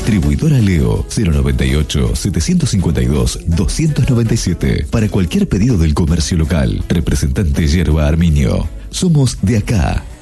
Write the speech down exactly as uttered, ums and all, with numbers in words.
Distribuidora Leo cero noventa y ocho, setecientos cincuenta y dos, doscientos noventa y siete. Para cualquier pedido del comercio local. Representante Yerba Arminio. Somos de acá.